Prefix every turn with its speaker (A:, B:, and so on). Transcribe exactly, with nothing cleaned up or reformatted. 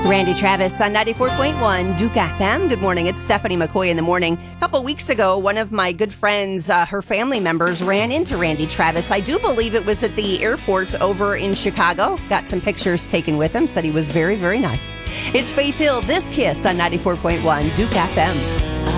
A: Randy Travis on ninety-four point one Duke F M. Good morning. It's Stephanie McCoy in the morning. A couple weeks ago, one of my good friends, uh, her family members, ran into Randy Travis. I do believe it was at the airport over in Chicago. Got some pictures taken with him. Said he was very, very nice. It's Faith Hill, This Kiss on ninety-four point one Duke F M.